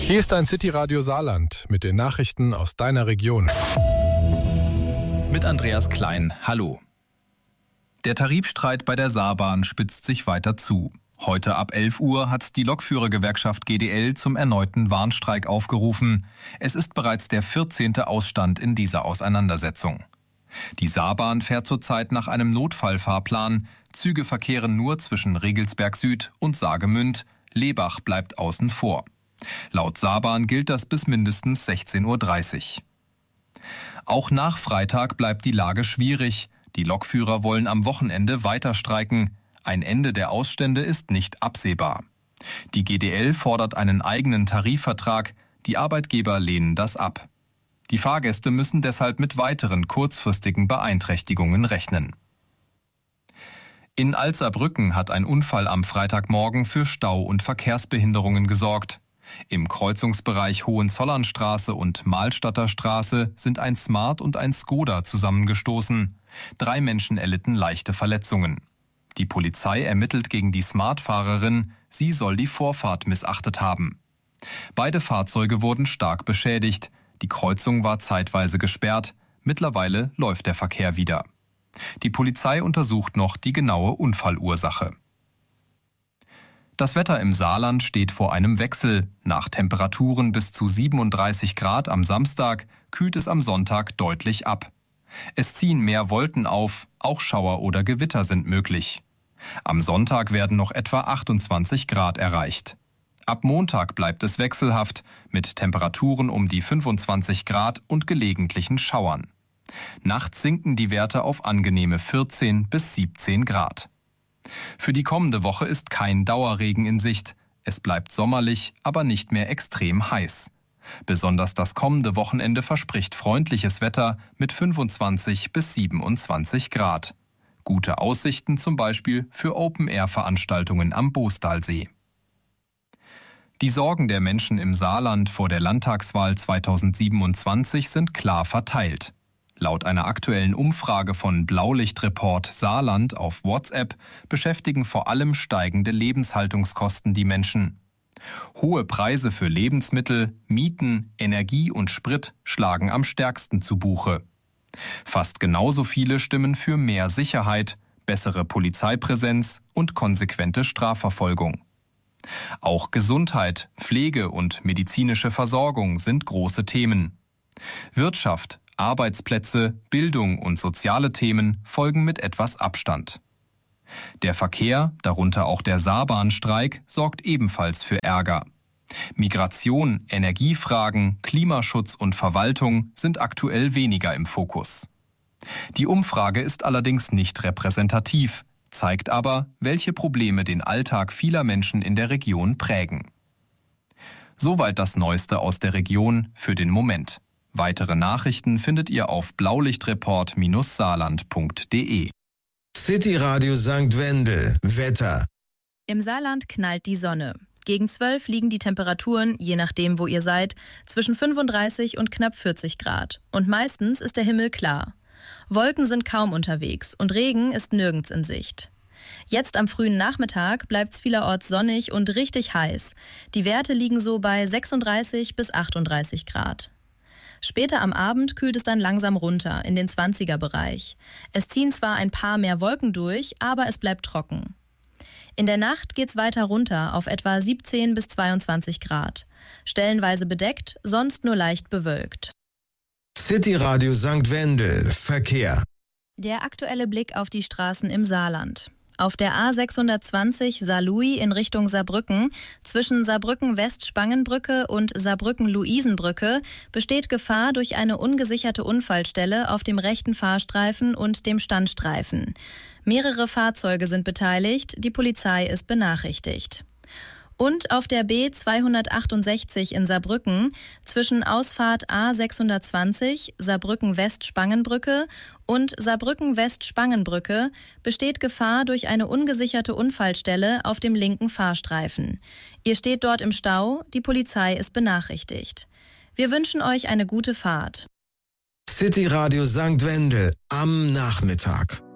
Hier ist ein City-Radio Saarland mit den Nachrichten aus deiner Region. Mit Andreas Klein, hallo. Der Tarifstreit bei der Saarbahn spitzt sich weiter zu. Heute ab 11 Uhr hat die Lokführergewerkschaft GDL zum erneuten Warnstreik aufgerufen. Es ist bereits der 14. Ausstand in dieser Auseinandersetzung. Die Saarbahn fährt zurzeit nach einem Notfallfahrplan. Züge verkehren nur zwischen Regelsberg Süd und Saargemünd. Lebach bleibt außen vor. Laut Saarbahn gilt das bis mindestens 16:30 Uhr. Auch nach Freitag bleibt die Lage schwierig. Die Lokführer wollen am Wochenende weiter streiken. Ein Ende der Ausstände ist nicht absehbar. Die GDL fordert einen eigenen Tarifvertrag. Die Arbeitgeber lehnen das ab. Die Fahrgäste müssen deshalb mit weiteren kurzfristigen Beeinträchtigungen rechnen. In Alzerbrücken hat ein Unfall am Freitagmorgen für Stau und Verkehrsbehinderungen gesorgt. Im Kreuzungsbereich Hohenzollernstraße und Mahlstadter Straße sind ein Smart und ein Skoda zusammengestoßen. 3 Menschen erlitten leichte Verletzungen. Die Polizei ermittelt gegen die Smart-Fahrerin. Sie soll die Vorfahrt missachtet haben. Beide Fahrzeuge wurden stark beschädigt. Die Kreuzung war zeitweise gesperrt. Mittlerweile läuft der Verkehr wieder. Die Polizei untersucht noch die genaue Unfallursache. Das Wetter im Saarland steht vor einem Wechsel. Nach Temperaturen bis zu 37 Grad am Samstag kühlt es am Sonntag deutlich ab. Es ziehen mehr Wolken auf, auch Schauer oder Gewitter sind möglich. Am Sonntag werden noch etwa 28 Grad erreicht. Ab Montag bleibt es wechselhaft, mit Temperaturen um die 25 Grad und gelegentlichen Schauern. Nachts sinken die Werte auf angenehme 14 bis 17 Grad. Für die kommende Woche ist kein Dauerregen in Sicht. Es bleibt sommerlich, aber nicht mehr extrem heiß. Besonders das kommende Wochenende verspricht freundliches Wetter mit 25 bis 27 Grad. Gute Aussichten zum Beispiel für Open-Air-Veranstaltungen am Boostalsee. Die Sorgen der Menschen im Saarland vor der Landtagswahl 2027 sind klar verteilt. Laut einer aktuellen Umfrage von Blaulichtreport Saarland auf WhatsApp beschäftigen vor allem steigende Lebenshaltungskosten die Menschen. Hohe Preise für Lebensmittel, Mieten, Energie und Sprit schlagen am stärksten zu Buche. Fast genauso viele stimmen für mehr Sicherheit, bessere Polizeipräsenz und konsequente Strafverfolgung. Auch Gesundheit, Pflege und medizinische Versorgung sind große Themen. Wirtschaft, Arbeitsplätze, Bildung und soziale Themen folgen mit etwas Abstand. Der Verkehr, darunter auch der Saarbahnstreik, sorgt ebenfalls für Ärger. Migration, Energiefragen, Klimaschutz und Verwaltung sind aktuell weniger im Fokus. Die Umfrage ist allerdings nicht repräsentativ, zeigt aber, welche Probleme den Alltag vieler Menschen in der Region prägen. Soweit das Neueste aus der Region für den Moment. Weitere Nachrichten findet ihr auf blaulichtreport-saarland.de. City Radio St. Wendel. Wetter. Im Saarland knallt die Sonne. Gegen 12 liegen die Temperaturen, je nachdem wo ihr seid, zwischen 35 und knapp 40 Grad. Und meistens ist der Himmel klar. Wolken sind kaum unterwegs und Regen ist nirgends in Sicht. Jetzt am frühen Nachmittag bleibt's vielerorts sonnig und richtig heiß. Die Werte liegen so bei 36 bis 38 Grad. Später am Abend kühlt es dann langsam runter in den 20er-Bereich. Es ziehen zwar ein paar mehr Wolken durch, aber es bleibt trocken. In der Nacht geht's weiter runter auf etwa 17 bis 22 Grad. Stellenweise bedeckt, sonst nur leicht bewölkt. City Radio St. Wendel. Verkehr. Der aktuelle Blick auf die Straßen im Saarland. Auf der A620 Saarlouis in Richtung Saarbrücken zwischen Saarbrücken-West-Spangenbrücke und Saarbrücken-Luisenbrücke besteht Gefahr durch eine ungesicherte Unfallstelle auf dem rechten Fahrstreifen und dem Standstreifen. Mehrere Fahrzeuge sind beteiligt, die Polizei ist benachrichtigt. Und auf der B268 in Saarbrücken zwischen Ausfahrt A620 Saarbrücken-West-Spangenbrücke und Saarbrücken-West-Spangenbrücke besteht Gefahr durch eine ungesicherte Unfallstelle auf dem linken Fahrstreifen. Ihr steht dort im Stau, die Polizei ist benachrichtigt. Wir wünschen euch eine gute Fahrt. City Radio St. Wendel am Nachmittag.